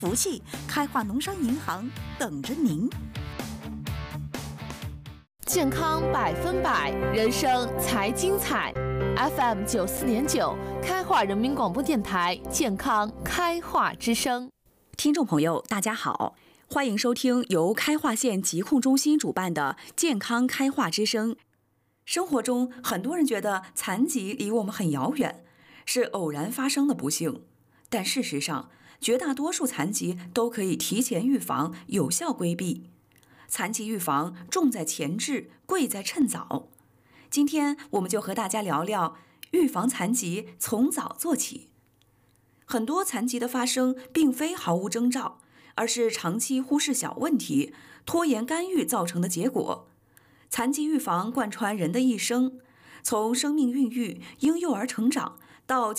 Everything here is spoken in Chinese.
福气，开化农商银行等着您。 健康100%，人生才精彩。FM 94.9，开化人民广播电台健康开化之声。 听众朋友，大家好，欢迎收听由开化县疾控中心主办的健康开化之声。生活中，很多人觉得残疾离我们很遥远，是偶然发生的不幸，但事实上，绝大多数残疾都可以提前预防，有效规避。残疾预防重在前置，贵在趁早。今天我们就和大家聊聊预防残疾从早做起。很多残疾的发生并非毫无征兆，而是长期忽视小问题、拖延干预造成的结果。残疾预防贯穿人的一生，从生命孕育、婴幼儿成长到